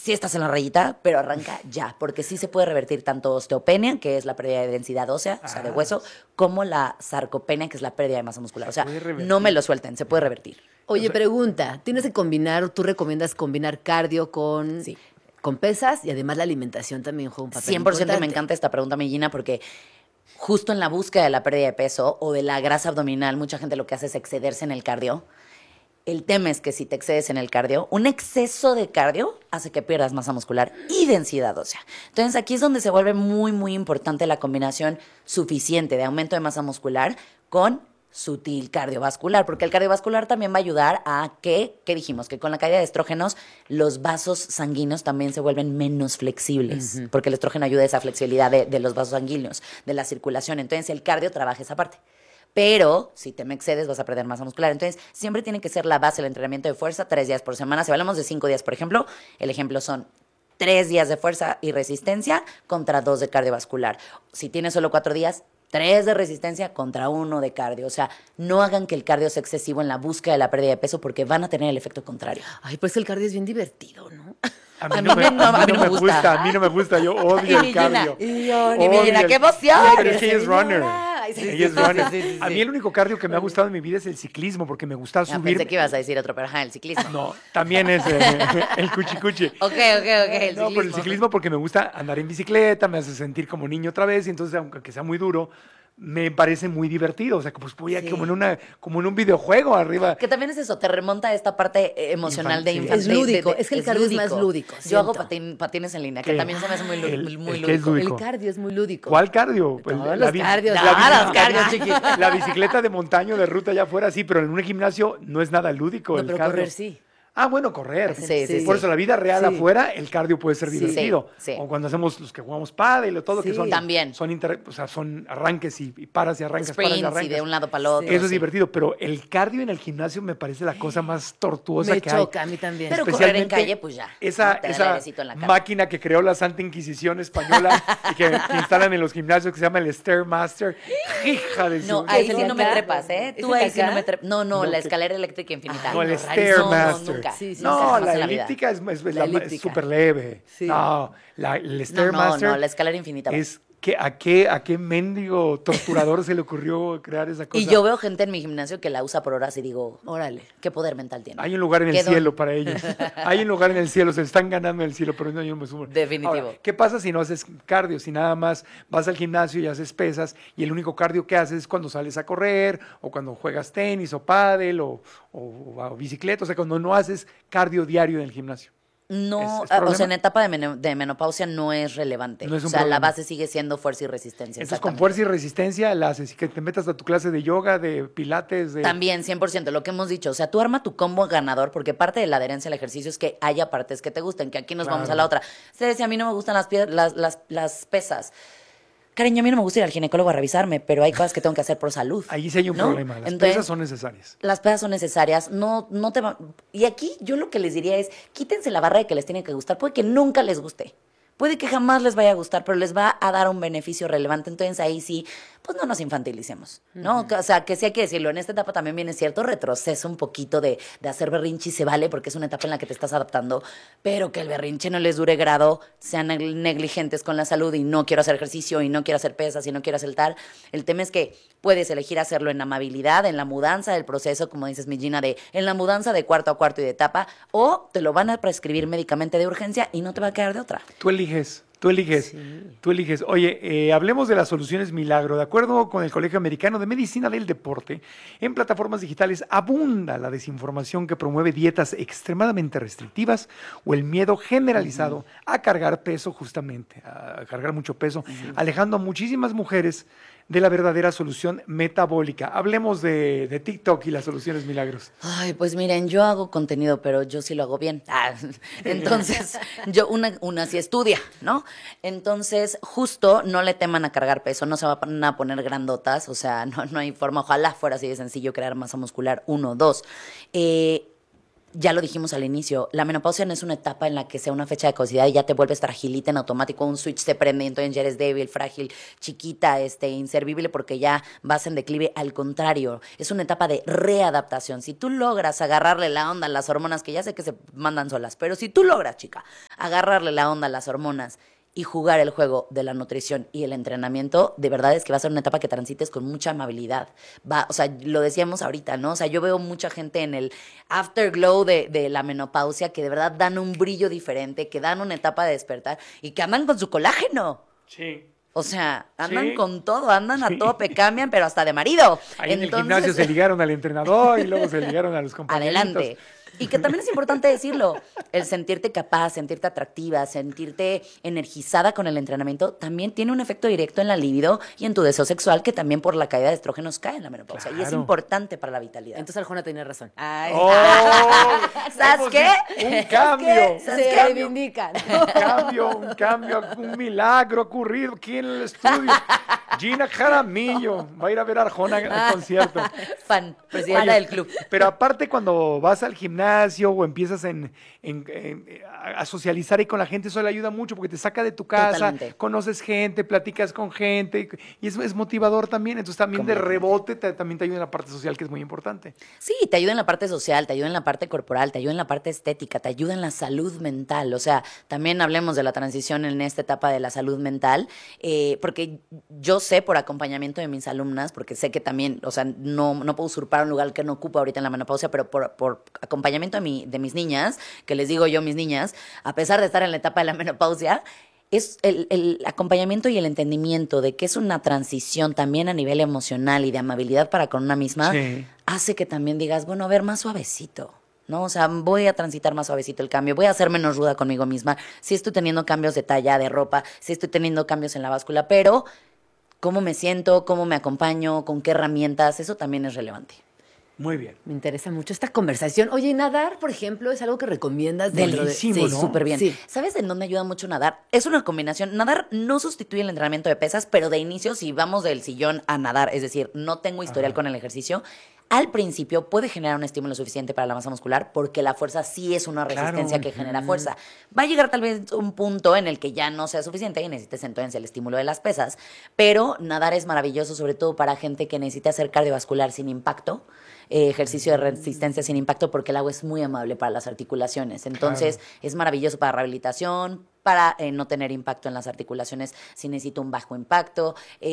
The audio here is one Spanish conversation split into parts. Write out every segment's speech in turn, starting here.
sí estás en la rayita, pero arranca ya, porque sí se puede revertir tanto osteopenia, que es la pérdida de densidad ósea, o sea, de hueso, como la sarcopenia, que es la pérdida de masa muscular. O sea, puede revertir. no me lo suelten, se puede revertir. Oye, pregunta, ¿tienes que combinar, tú recomiendas combinar cardio con, Sí. con pesas? Y además la alimentación también juega un papel 100% me importante. encanta esta pregunta, mi Gina, porque justo en la búsqueda de la pérdida de peso o de la grasa abdominal, mucha gente lo que hace es excederse en el cardio. El tema es que si te excedes en el cardio, un exceso de cardio hace que pierdas masa muscular y densidad ósea. Entonces aquí es donde se vuelve muy, muy importante la combinación suficiente de aumento de masa muscular con sutil cardiovascular, porque el cardiovascular también va a ayudar a que, ¿qué dijimos? Que con la caída de estrógenos, los vasos sanguíneos también se vuelven menos flexibles, porque el estrógeno ayuda a esa flexibilidad de los vasos sanguíneos, de la circulación. Entonces el cardio trabaja esa parte. Pero si te me excedes vas a perder masa muscular. Entonces siempre tiene que ser la base el entrenamiento de fuerza 3 días por semana. Si hablamos de 5 días, por ejemplo, el ejemplo son 3 días de fuerza y resistencia contra 2 de cardiovascular. Si tienes solo 4 días, 3 de resistencia contra 1 de cardio. O sea, no hagan que el cardio sea excesivo en la búsqueda de la pérdida de peso porque van a tener el efecto contrario. Ay, pues el cardio es bien divertido, ¿no? A mí no me gusta, a mí no me gusta, yo odio el cardio. Y mi Gina, ¡qué emoción! Pero es que ella es runner. Sí, Ella es runner. sí. A mí el único cardio que me ha gustado en mi vida es el ciclismo, porque me gusta subir. Pensé que ibas a decir otro, pero ajá, el ciclismo. No, también es el cuchicuchi. Ok, el No, pero el ciclismo porque me gusta andar en bicicleta, me hace sentir como niño otra vez, y entonces, aunque sea muy duro, me parece muy divertido. O sea, pues voy Sí. como en un videojuego arriba. Que también es eso, te remonta a esta parte emocional de Sí. infancia. Es lúdico, es que el cardio es más lúdico, Yo hago siento. patines en línea, que ¿Qué? también se me hace muy, muy ¿El qué es lúdico. lúdico? El cardio es muy lúdico. ¿Cuál cardio? Todos los cardios. los cardios, chiqui. La bicicleta de montaña o de ruta allá afuera, sí, pero en un gimnasio no es nada lúdico. No, el pero cardio. correr sí. Ah, bueno, correr. Sí. Por eso la vida real Sí. afuera, el cardio puede ser Sí. divertido. Sí. O cuando hacemos los que jugamos pádel o todo, que Sí. son También. son arranques y paras y arrancas, paras y Sprints y arrancas. de un lado para el otro. Eso es sí. divertido, pero el cardio en el gimnasio me parece la cosa más tortuosa Me que choca, a hay. mí también. Pero correr en Especialmente calle, pues ya. Esa, ¿no? Te da el esa airecito en la cara. máquina que creó la Santa Inquisición española y que instalan en los gimnasios que se llama el Stairmaster. Hija de su... No, ahí ¿Es sí el no de me acá? trepas, ¿eh? ¿Es Tú el de ahí sí acá? no me trepas. No, No, la que- escalera eléctrica infinita. No, el No, Stairmaster. nunca. Sí, sí, No, jamás la en la vida. elíptica es La elíptica. súper leve. Sí. No, el No, Stairmaster la escalera infinita. es que a qué mendigo torturador se le ocurrió crear esa cosa. Y yo veo gente en mi gimnasio que la usa por horas y digo, Órale. qué poder mental tiene. Hay un lugar en el Qué don. cielo para ellos. Hay un lugar en el cielo, se están ganando en el cielo, pero no, yo no me sumo. Definitivo. Ahora, ¿qué pasa si no haces cardio? Si nada más vas al gimnasio y haces pesas y el único cardio que haces es cuando sales a correr o cuando juegas tenis o pádel o bicicleta, o sea, cuando no haces cardio diario en el gimnasio. No, ¿Es o sea, problema? en etapa de menopausia no es relevante. No es un o sea, la problema. base sigue siendo fuerza y resistencia. Entonces, con exactamente. fuerza y resistencia la haces y que te metas a tu clase de yoga, de pilates, de... También, 100%, lo que hemos dicho. O sea, tú arma tu combo ganador, porque parte de la adherencia al ejercicio es que haya partes que te gusten, que aquí nos vamos a la otra. Se decía, a mí no me gustan las pesas. Cariño, a mí no me gusta ir al ginecólogo a revisarme, pero hay cosas que tengo que hacer por salud. Ahí sí hay un ¿no? problema. Las Entonces, pesas son necesarias. Las pesas son necesarias, no te va... Y aquí yo lo que les diría es, quítense la barra de que les tiene que gustar, puede que nunca les guste, puede que jamás les vaya a gustar, pero les va a dar un beneficio relevante, entonces ahí sí, pues no nos infantilicemos, ¿no? O sea, que sí hay que decirlo, en esta etapa también viene cierto retroceso un poquito de hacer berrinche y se vale, porque es una etapa en la que te estás adaptando, pero que el berrinche no les dure grado, sean negligentes con la salud y no quiero hacer ejercicio y no quiero hacer pesas y no quiero hacer tal. El tema es que puedes elegir hacerlo en amabilidad, en la mudanza del proceso, como dices, mi Gina, en la mudanza de cuarto a cuarto y de etapa, o te lo van a prescribir médicamente de urgencia y no te va a quedar de otra. Tú eliges. Oye, hablemos de las soluciones milagro. De acuerdo con el Colegio Americano de Medicina del Deporte, en plataformas digitales abunda la desinformación que promueve dietas extremadamente restrictivas o el miedo generalizado a cargar peso, justamente, a cargar mucho peso, alejando a muchísimas mujeres de la verdadera solución metabólica. Hablemos de TikTok y las soluciones milagros. Ay, pues miren, yo hago contenido, pero yo sí lo hago bien. Entonces, una sí estudia, ¿no? Entonces, justo no le teman a cargar peso, no se van a poner grandotas, o sea, no hay forma. Ojalá fuera así de sencillo crear masa muscular, 1, 2. ya lo dijimos al inicio, la menopausia no es una etapa en la que sea una fecha de caducidad y ya te vuelves fragilita en automático, un switch se prende y entonces ya eres débil, frágil, chiquita, inservible porque ya vas en declive. Al contrario, es una etapa de readaptación. Si tú logras agarrarle la onda a las hormonas, que ya sé que se mandan solas, pero si tú logras, chica, agarrarle la onda a las hormonas y jugar el juego de la nutrición y el entrenamiento, de verdad es que va a ser una etapa que transites con mucha amabilidad. O sea, lo decíamos ahorita, ¿no? O sea, yo veo mucha gente en el afterglow de la menopausia que de verdad dan un brillo diferente, que dan una etapa de despertar y que andan con su colágeno. Sí. O sea, andan Sí. con todo, andan a tope, cambian, pero hasta de marido. Ahí en el gimnasio se ligaron al entrenador y luego se ligaron a los compañeros. Adelante. Y que también es importante decirlo, el sentirte capaz, sentirte atractiva, sentirte energizada con el entrenamiento, también tiene un efecto directo en la libido y en tu deseo sexual, que también por la caída de estrógenos cae en la menopausia. Y es Claro. importante para la vitalidad. Entonces Arjona tenía razón. Ay. ¡Oh! ¿Sabes qué? Un cambio. ¿Sabes Se qué? reivindican. Un cambio, un milagro ocurrido aquí en el estudio. Gina Jaramillo va a ir a ver a Arjona al concierto. Fan, presidenta Oye, del club. Pero aparte cuando vas al gimnasio o empiezas a socializar ahí con la gente, eso le ayuda mucho porque te saca de tu casa, Totalmente. conoces gente, platicas con gente y es motivador también. Entonces también de rebote también te ayuda en la parte social, que es muy importante. Sí, te ayuda en la parte social, te ayuda en la parte corporal, te ayuda en la parte estética, te ayuda en la salud mental. O sea, también hablemos de la transición en esta etapa de la salud mental, porque yo sé por acompañamiento de mis alumnas, porque sé que también, o sea, no puedo usurpar un lugar que no ocupo ahorita en la menopausia, pero por acompañamiento de mis niñas, que les digo yo mis niñas, a pesar de estar en la etapa de la menopausia, es el acompañamiento y el entendimiento de que es una transición también a nivel emocional y de amabilidad para con una misma, Sí. hace que también digas, bueno, a ver, más suavecito, ¿no? O sea, voy a transitar más suavecito el cambio, voy a ser menos ruda conmigo misma. Sí estoy teniendo cambios de talla, de ropa, sí estoy teniendo cambios en la báscula, pero cómo me siento, cómo me acompaño, con qué herramientas, eso también es relevante. Muy bien. Me interesa mucho esta conversación. Oye, ¿y nadar, por ejemplo, es algo que recomiendas dentro de... Delísimo, Sí, ¿no? súper bien. Sí. ¿Sabes en dónde ayuda mucho nadar? Es una combinación. Nadar no sustituye el entrenamiento de pesas, pero de inicio, si vamos del sillón a nadar, es decir, no tengo historial con el ejercicio, al principio puede generar un estímulo suficiente para la masa muscular porque la fuerza sí es una resistencia que genera fuerza. Va a llegar tal vez un punto en el que ya no sea suficiente y necesites entonces el estímulo de las pesas, pero nadar es maravilloso, sobre todo para gente que necesita hacer cardiovascular sin impacto, ejercicio de resistencia sin impacto, porque el agua es muy amable para las articulaciones. Entonces, es maravilloso para rehabilitación, para no tener impacto en las articulaciones si necesito un bajo impacto,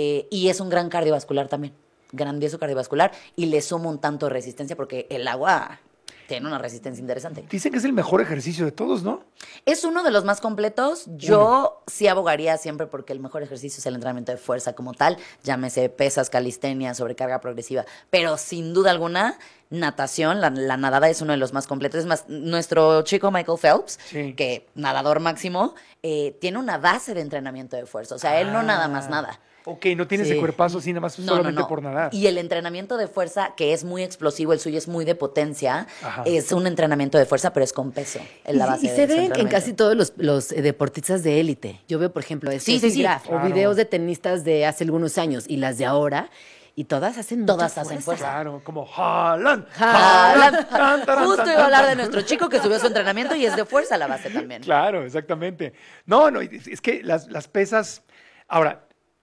y es un gran cardiovascular también, grandioso cardiovascular, y le sumo un tanto de resistencia porque el agua tiene una resistencia interesante. Dicen que es el mejor ejercicio de todos, ¿no? Es uno de los más completos. Yo sí abogaría siempre porque el mejor ejercicio es el entrenamiento de fuerza como tal, llámese pesas, calistenia, sobrecarga progresiva, pero sin duda alguna, natación, la nadada es uno de los más completos. Es más, nuestro chico Michael Phelps, Sí. que nadador máximo, tiene una base de entrenamiento de fuerza, o sea, él no nada más nada. Ok, no tiene Sí. ese cuerpazo así nada más solamente por nadar. Y el entrenamiento de fuerza, que es muy explosivo, el suyo es muy de potencia, Ajá. es un entrenamiento de fuerza, pero es con peso. En la base Y de se su ve en entrenamiento. casi todos los deportistas de élite. Yo veo, por ejemplo, Sí, sí, sí. o Claro. videos de tenistas de hace algunos años y las de ahora, y todas hacen Todas mucha hacen fuerza. Claro, como Haaland. Haaland. Tan, taran, Justo tan, iba a hablar tan. de nuestro chico que subió su entrenamiento y es de fuerza la base también. Claro, exactamente. No, es que las pesas, ahora,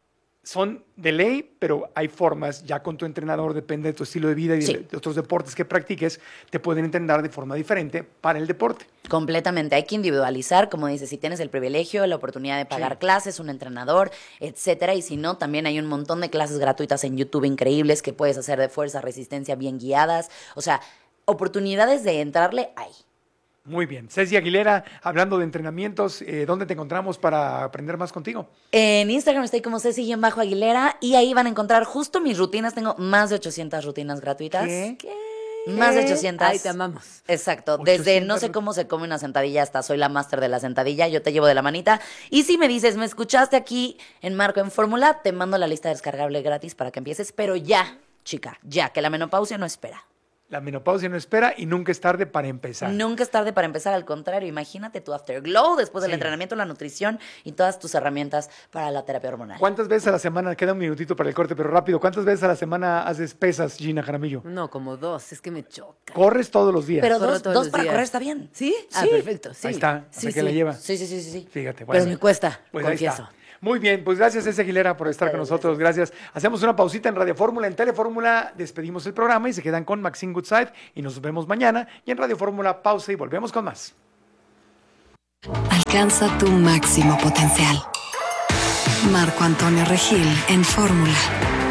son de ley, pero hay formas, ya con tu entrenador, depende de tu estilo de vida y Sí. de otros deportes que practiques, te pueden entrenar de forma diferente para el deporte. Completamente. Hay que individualizar, como dices, si tienes el privilegio, la oportunidad de pagar Sí. clases, un entrenador, etcétera. Y si no, también hay un montón de clases gratuitas en YouTube increíbles que puedes hacer de fuerza, resistencia, bien guiadas. O sea, oportunidades de entrarle hay. Muy bien. Ceci Aguilera, hablando de entrenamientos, ¿dónde te encontramos para aprender más contigo? En Instagram estoy como Ceci-Aguilera y ahí van a encontrar justo mis rutinas. Tengo más de 800 rutinas gratuitas. ¿Qué? Más de 800. Ay, te amamos. Exacto. Desde 800 no sé cómo se come una sentadilla hasta soy la máster de la sentadilla. Yo te llevo de la manita. Y si me dices, me escuchaste aquí en Marco en Fórmula, te mando la lista descargable gratis para que empieces. Pero ya, chica, ya, que la menopausia no espera. La menopausia no espera y nunca es tarde para empezar. Nunca es tarde para empezar, al contrario, imagínate tu afterglow después del Sí. entrenamiento, la nutrición y todas tus herramientas para la terapia hormonal. ¿Cuántas veces a la semana, queda un minutito para el corte, pero rápido, cuántas veces a la semana haces pesas, Gina Jaramillo? No, como 2, es que me choca. ¿Corres todos los días? Pero Corro dos, todos dos los para días. correr está bien. ¿Sí? Ah, Sí. perfecto, sí. Ahí está, Sí, hasta que la sí. lleva. Sí. Fíjate, bueno. Pero me cuesta, Pues ahí confieso. está. Muy bien, pues gracias Ceci Aguilera por estar con nosotros, gracias. Hacemos una pausita en Radio Fórmula, en Telefórmula despedimos el programa y se quedan con Maxine Goodside y nos vemos mañana. Y en Radio Fórmula, pausa y volvemos con más. Alcanza tu máximo potencial. Marco Antonio Regil en Fórmula.